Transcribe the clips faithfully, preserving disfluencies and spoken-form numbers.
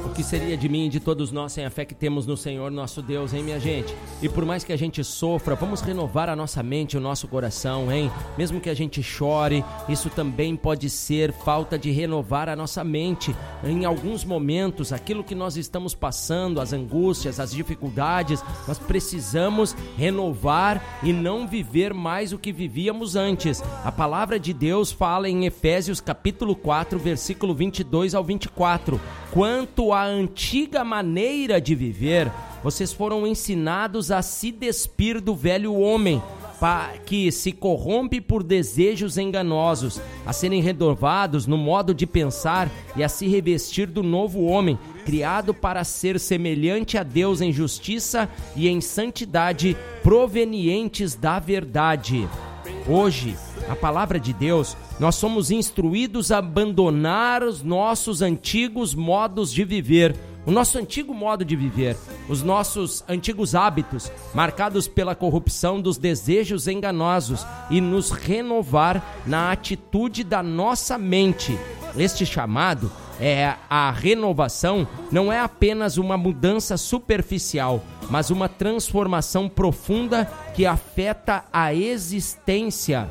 O que seria de mim e de todos nós sem a fé que temos no Senhor nosso Deus, hein, minha gente? E por mais que a gente sofra, vamos renovar a nossa mente e o nosso coração, hein? Mesmo que a gente chore, isso também pode ser falta de renovar a nossa mente. Em alguns momentos, aquilo que nós estamos passando, as angústias, as dificuldades, nós precisamos renovar e não viver mais o que vivíamos antes. A palavra de Deus fala em Efésios capítulo quatro, versículo vinte e dois ao vinte e quatro. Quanto à antiga maneira de viver, vocês foram ensinados a se despir do velho homem, que se corrompe por desejos enganosos, a serem renovados no modo de pensar e a se revestir do novo homem, criado para ser semelhante a Deus em justiça e em santidade, provenientes da verdade. Hoje, a palavra de Deus, nós somos instruídos a abandonar os nossos antigos modos de viver, o nosso antigo modo de viver, os nossos antigos hábitos, marcados pela corrupção dos desejos enganosos, e nos renovar na atitude da nossa mente. Este chamado é a renovação, não é apenas uma mudança superficial, mas uma transformação profunda que afeta a existência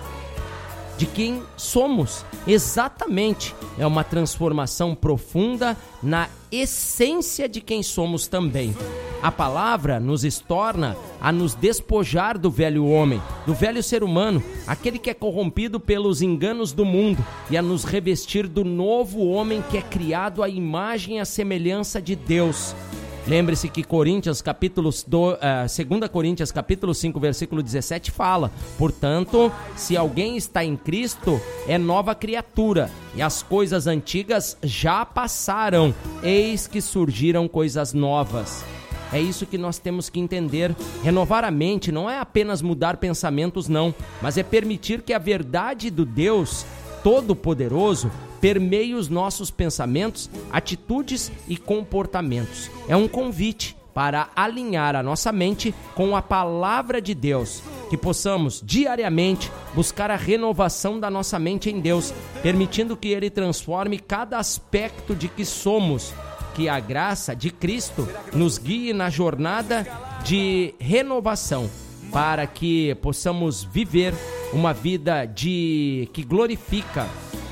de quem somos. Exatamente, é uma transformação profunda na essência de quem somos também. A palavra nos torna a nos despojar do velho homem, do velho ser humano, aquele que é corrompido pelos enganos do mundo, e a nos revestir do novo homem que é criado à imagem e à semelhança de Deus. Lembre-se que Coríntios, capítulo do, uh, dois Coríntios, capítulo cinco, versículo dezessete fala: portanto, se alguém está em Cristo, é nova criatura, e as coisas antigas já passaram, eis que surgiram coisas novas. É isso que nós temos que entender. Renovar a mente não é apenas mudar pensamentos, não, mas é permitir que a verdade do Deus Todo-Poderoso permeie os nossos pensamentos, atitudes e comportamentos. É um convite para alinhar a nossa mente com a palavra de Deus, que possamos diariamente buscar a renovação da nossa mente em Deus, permitindo que Ele transforme cada aspecto de que somos, que a graça de Cristo nos guie na jornada de renovação, para que possamos viver uma vida de que glorifica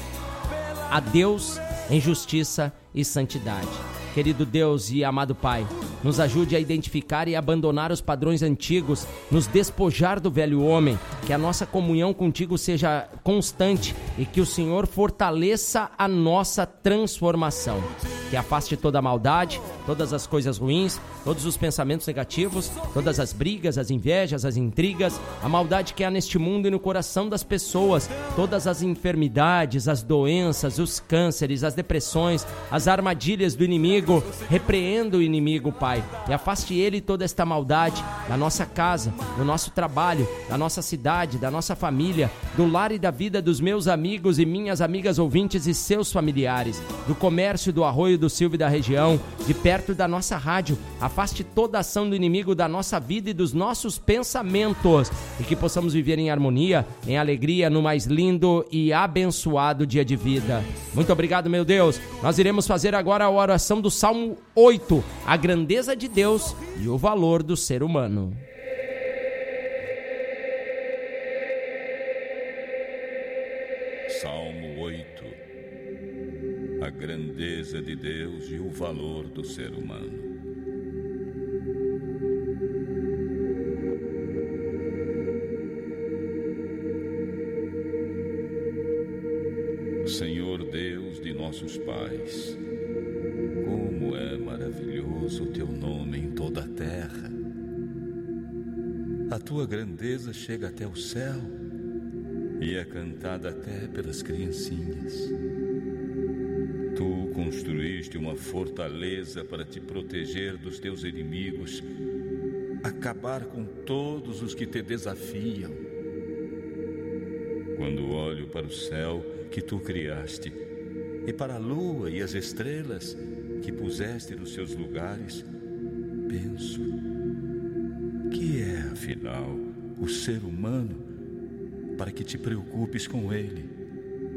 a Deus em justiça e santidade. Querido Deus e amado Pai, nos ajude a identificar e abandonar os padrões antigos, nos despojar do velho homem, que a nossa comunhão contigo seja constante e que o Senhor fortaleça a nossa transformação, que afaste toda a maldade, todas as coisas ruins, todos os pensamentos negativos, todas as brigas, as invejas, as intrigas, a maldade que há neste mundo e no coração das pessoas, todas as enfermidades, as doenças, os cânceres, as depressões, as armadilhas do inimigo. Repreenda o inimigo, Pai, e afaste ele toda esta maldade da nossa casa, do nosso trabalho, da nossa cidade, da nossa família, do lar e da vida dos meus amigos e minhas amigas ouvintes e seus familiares, do comércio do Arroio do Silva e da região, de perto da nossa rádio. Afaste toda a ação do inimigo da nossa vida e dos nossos pensamentos, e que possamos viver em harmonia, em alegria, no mais lindo e abençoado dia de vida. Muito obrigado, meu Deus. Nós iremos fazer agora a oração do Salmo oito, a grandeza de Deus e o valor do ser humano. Salmo oito, a grandeza de Deus e o valor do ser humano. Senhor Deus de nossos pais, como é maravilhoso o teu nome em toda a terra. A tua grandeza chega até o céu e é cantada até pelas criancinhas. Tu construíste uma fortaleza para te proteger dos teus inimigos, acabar com todos os que te desafiam. Quando olho para o céu que tu criaste, e para a lua e as estrelas que puseste nos seus lugares, penso: que é, afinal, o ser humano para que te preocupes com ele?